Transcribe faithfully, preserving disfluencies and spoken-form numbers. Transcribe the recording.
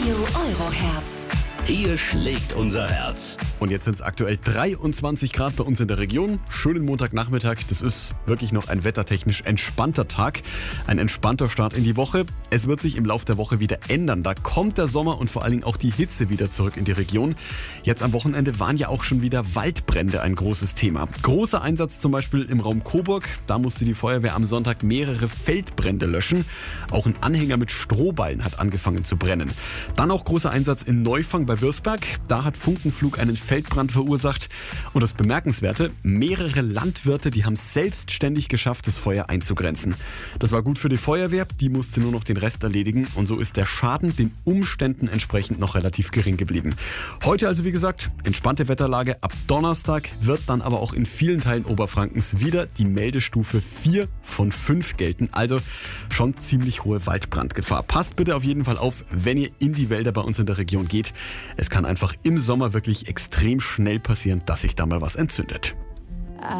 Radio Euroherz. Hier schlägt unser Herz. Und jetzt sind es aktuell dreiundzwanzig Grad bei uns in der Region. Schönen Montagnachmittag. Das ist wirklich noch ein wettertechnisch entspannter Tag. Ein entspannter Start in die Woche. Es wird sich im Laufe der Woche wieder ändern. Da kommt der Sommer und vor allen Dingen auch die Hitze wieder zurück in die Region. Jetzt am Wochenende waren ja auch schon wieder Waldbrände ein großes Thema. Großer Einsatz zum Beispiel im Raum Coburg. Da musste die Feuerwehr am Sonntag mehrere Feldbrände löschen. Auch ein Anhänger mit Strohballen hat angefangen zu brennen. Dann auch großer Einsatz in Neufang bei Würzberg. Da hat Funkenflug einen Feldbrand verursacht. Und das Bemerkenswerte, mehrere Landwirte, die haben es selbstständig geschafft, das Feuer einzugrenzen. Das war gut für die Feuerwehr, die musste nur noch den Rest erledigen und so ist der Schaden den Umständen entsprechend noch relativ gering geblieben. Heute also wie gesagt, entspannte Wetterlage. Ab Donnerstag wird dann aber auch in vielen Teilen Oberfrankens wieder die Meldestufe vier von fünf gelten. Also schon ziemlich hohe Waldbrandgefahr. Passt bitte auf jeden Fall auf, wenn ihr in die Wälder bei uns in der Region geht. Es kann einfach im Sommer wirklich extrem schnell passieren, dass sich da mal was entzündet.